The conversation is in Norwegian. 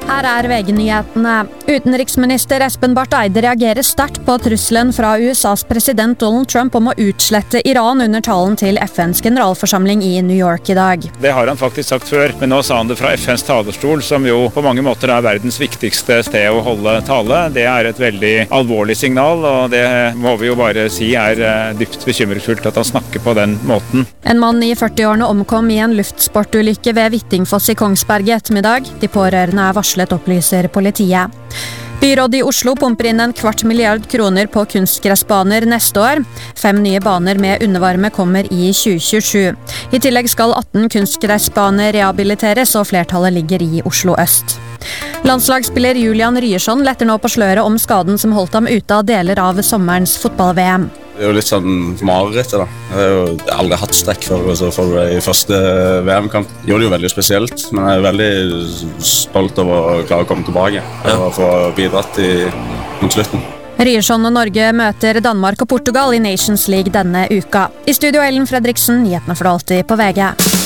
Her VG-nyhetene. Utenriksminister Espen Barth Eide reagerer sterkt på trusselen fra USAs president Donald Trump om å utslette Iran under talen til FNs generalforsamling i New York i dag. Det har han faktisk sagt før, men nå sa han det fra FNs talerstol, som jo på mange måter er verdens viktigste sted å holde tale. Det er et veldig alvorlig signal, og det må vi jo bare si er dypt bekymringsfullt at han snakker på den måten. En mann i 40-årene omkom i en luftsportulykke ved Hvittingfoss i Kongsberg i ettermiddag. De pårørende varslet, opplyser politiet. Byrådet i Oslo pumper inn 250 milliarder kroner på kunstgressbaner neste år. 5 nye baner med undervarme kommer i 2027. I tillegg skal 18 kunstgressbaner rehabiliteres, og flertallet ligger i Oslo øst. Landslagsspiller Julian Ryerson letter nå på sløret om skaden som holdt ham ute av deler av sommerens fotball-VM. Det er jo litt sånn mareritt da. Jeg har aldri hatt strekk før, så for det i første VM-kamp. Gjorde det jo veldig spesielt, men jeg er veldig stolt over å klare å komme tilbake og få bidratt mot slutten. Ryerson og Norge møter Danmark og Portugal i Nations League denne uka. I studio Ellen Fredriksen, nyhetene for alltid på VG.